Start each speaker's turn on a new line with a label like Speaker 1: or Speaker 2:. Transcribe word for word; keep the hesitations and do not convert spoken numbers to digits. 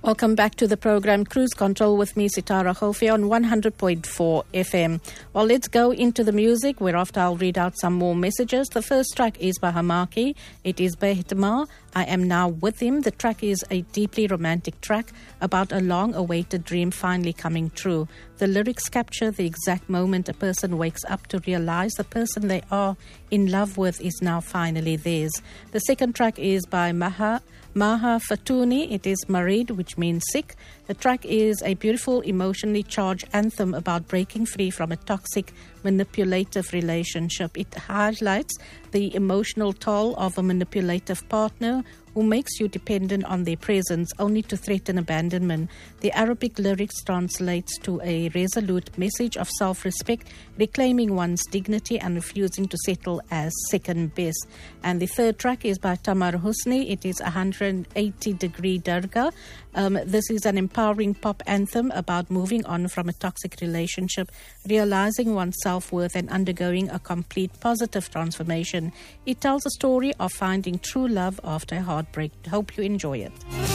Speaker 1: Welcome back to the program Cruise Control with me, Sitara Khofi, on one hundred point four F M. Well, let's go into the music, whereafter I'll read out some more messages. The first track is by Hamaki. It is Behtma, I Am Now With Him. The track is a deeply romantic track about a long-awaited dream finally coming true. The lyrics capture the exact moment a person wakes up to realize the person they are in love with is now finally theirs. The second track is by Maha Maha Fatuni. It is Marid, which means sick. The track is a beautiful, emotionally charged anthem about breaking free from a toxic, manipulative relationship. It highlights the emotional toll of a manipulative partner who makes you dependent on their presence only to threaten abandonment. The Arabic lyrics translates to a resolute message of self-respect, reclaiming one's dignity and refusing to settle as second best. And the third track is by Tamar Husni. It is one hundred eighty degree Darga. Um, this is an empowering pop anthem about moving on from a toxic relationship, realizing one's self-worth and undergoing a complete positive transformation. It tells a story of finding true love after a heartbreak. Hope you enjoy it.